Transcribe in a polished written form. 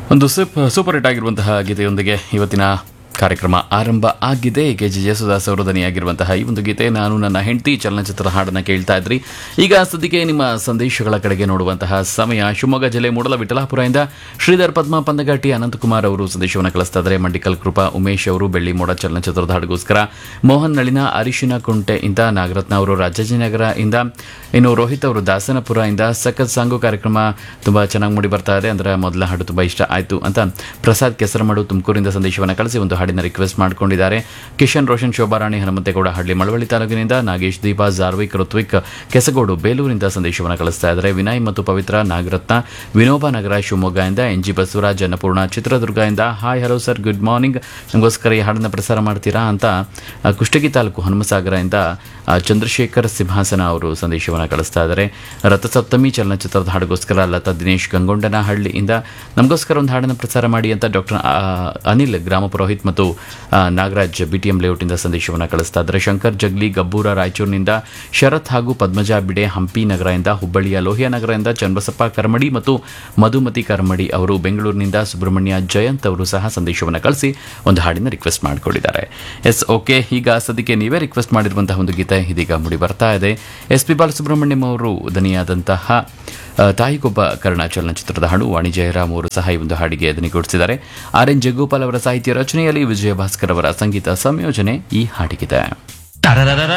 ಒಂದು super hit ಆಗಿರುವಂತಹ ಗೀತೆಯೊಂದಿಗೆ ಇವತ್ತಿನ ಕಾರ್ಯಕ್ರಮ ಆರಂಭ ಆಗಿದೆ. KG ಜೇಸುದಾಸ್ ಅವರು ದನಿಯಾಗಿರುವಂತಹ ಈ ಒಂದು ಗೀತೆ ನಾನು ನನ್ನ ಹೆಂಡತಿ ಚಲನಚಿತ್ರದ ಹಾಡನ್ನು ಕೇಳ್ತಾ ಇದ್ರಿ. ಈಗ ಸದ್ಯಕ್ಕೆ ನಿಮ್ಮ ಸಂದೇಶಗಳ ಕಡೆಗೆ ನೋಡುವಂತಹ ಸಮಯ. ಶಿವಮೊಗ್ಗ ಜಿಲ್ಲೆ ಮೂಡಲ ವಿಠಲಾಪುರದಿಂದ ಶ್ರೀಧರ್ ಪದ್ಮ ಪಂದಗಟ್ಟಿ ಅನಂತಕುಮಾರ್ ಅವರು ಸಂದೇಶವನ್ನು ಕಳಿಸ್ತಾ ಇದ್ದಾರೆ. ಮಂಡಿಕಲ್ ಕೃಪಾ ಉಮೇಶ್ ಅವರು ಬೆಳ್ಳಿ ಮೋಡ ಚಲನಚಿತ್ರದ ಹಾಡಿಗೋಸ್ಕರ, ಮೋಹನ್ ನಳಿನ ಅರಿಶಿನ ಕುಂಟೆಯಿಂದ, ನಾಗರತ್ನ ಅವರು ರಾಜಾಜಿನಗರ ಇಂದ, ಇನ್ನು ರೋಹಿತ್ ಅವರು ದಾಸನಪುರ ಇಂದ ಸಖತ್ ಸಾಂಗು ಕಾರ್ಯಕ್ರಮ ತುಂಬ ಚೆನ್ನಾಗಿ ಮೂಡಿ ಬರ್ತಾ ಇದೆ, ಅಂದರೆ ಮೊದಲ ಹಾಡು ತುಂಬ ಇಷ್ಟ ಆಯಿತು ಅಂತ ಪ್ರಸಾದ್ ಕೆಸರಮಾಡು ತುಮಕೂರಿಂದ ಸಂದೇಶವನ್ನು ಕಳಿಸಿ ಒಂದು ಹಾಡಿನ ರಿಕ್ವೆಸ್ಟ್ ಮಾಡಿಕೊಂಡಿದ್ದಾರೆ. ಕಿಶನ್ ರೋಷನ್, ಶೋಭಾರಾಣಿ, ಹನುಮಂತೇಗೌಡ ಹಳ್ಳಿ ಮಳವಳ್ಳಿ ತಾಲೂಕಿನಿಂದ, ನಾಗೇಶ್ ದೀಪಾ ಜಾರ್ವಿಕ್ ಋತ್ವಿಕ್ ಕೆಸಗೋಡು ಬೇಲೂರಿಂದ ಸಂದೇಶವನ್ನು ಕಳಿಸ್ತಾ ಇದ್ದಾರೆ. ವಿನಯ್ ಮತ್ತು ಪವಿತ್ರ ನಾಗರತ್ನ ವಿನೋಬ ನಗರ ಶಿವಮೊಗ್ಗದಿಂದ, NG ಬಸವರಾಜ್ ಅನ್ನಪೂರ್ಣ ಚಿತ್ರದುರ್ಗ ಇಂದ, hi hello sir good morning, ನಮಗೋಸ್ಕರ ಈ ಹಾಡನ್ನು ಪ್ರಸಾರ ಮಾಡ್ತೀರಾ ಅಂತ ಕುಷ್ಟಗಿ ತಾಲೂಕು ಹನುಮಸಾಗರ ಇಂದ ಚಂದ್ರಶೇಖರ್ ಸಿಂಹಾಸನ ಅವರು ಸಂದೇಶವನ್ನು ಕಳಿಸ್ತಾ ಇದ್ದಾರೆ. ರಥಸಪ್ತಮಿ ಚಲನಚಿತ್ರದ ಹಾಡಿಗೋಸ್ಕರ ಲತಾ ದಿನೇಶ್ ಗಂಗೊಂಡನಹಳ್ಳಿಯಿಂದ ನಮಗೋಸ್ಕರ ಒಂದು ಹಾಡನ್ನು ಪ್ರಸಾರ ಮಾಡಿ ಅಂತ ಡಾಕ್ಟರ್ ಅನಿಲ್ ಗ್ರಾಮ ಪುರೋಹಿತ್ ಮತ್ತು ನಾಗರಾಜ್ BTM ಲೇಔಟಿಂದ ಸಂದೇಶವನ್ನು ಕಳಿಸ್ತಾ ಇದ್ದಾರೆ. ಶಂಕರ್ ಜಗ್ಲಿ ಗಬ್ಬೂರ ರಾಯಚೂರಿನಿಂದ, ಶರತ್ ಹಾಗೂ ಪದ್ಮಜಾ ಬಿಡೆ ಹಂಪಿ ನಗರದಿಂದ, ಹುಬ್ಬಳ್ಳಿಯ ಲೋಹಿಯಾ ನಗರದಿಂದ ಚನ್ನಬಸಪ್ಪ ಕರ್ಮಡಿ ಮತ್ತು ಮಧುಮತಿ ಕರ್ಮಡಿ ಅವರು ಬೆಂಗಳೂರಿನಿಂದ, ಸುಬ್ರಹ್ಮಣ್ಯ ಜಯಂತ್ ಅವರು ಸಹ ಸಂದೇಶವನ್ನು ಕಳಿಸಿ ಒಂದು ಹಾಡಿನ ರಿಕ್ವೆಸ್ಟ್ ಮಾಡಿಕೊಂಡಿದ್ದಾರೆ. ಓಕೆ, ಈಗ ಸದ್ಯಕ್ಕೆ ನೀವೇ ರಿಕ್ವೆಸ್ಟ್ ಮಾಡಿರುವಂತಹ ಒಂದು ಗೀತೆ ಇದೀಗ ಮುಡಿ ಬರ್ತಾ ಇದೆ. SP ಬಾಲಸುಬ್ರಹ್ಮಣ್ಯಂ ಅವರು ದನಿಯಾದಂತಹ ತಾಯಿಗೊಬ್ಬ ಕರ್ಣ ಚಲನಚಿತ್ರದ ಹಾಡು. ವಾಣಿ ಜಯರಾಮ್ ಅವರು ಸಹ ಈ ಒಂದು ಹಾಡಿಗೆ ದನಿಗೂಡಿಸಿದ್ದಾರೆ. RN ಜಗ್ಗೋಪಾಲ್ ಅವರ ಸಾಹಿತ್ಯ ರಚನೆಯಲ್ಲಿ ವಿಜಯ ಭಾಸ್ಕರ್ ಅವರ ಸಂಗೀತ ಸಂಯೋಜನೆ ಈ ಹಾಡಿಗಿದೆ.